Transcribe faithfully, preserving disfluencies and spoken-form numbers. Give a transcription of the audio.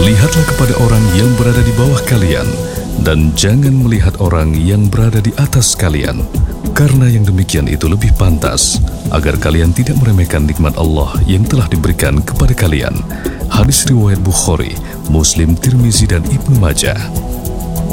Lihatlah kepada orang yang berada di bawah kalian, dan jangan melihat orang yang berada di atas kalian, karena yang demikian itu lebih pantas, agar kalian tidak meremehkan nikmat Allah yang telah diberikan kepada kalian. Hadis riwayat Bukhari, Muslim, Tirmizi, dan Ibnu Majah.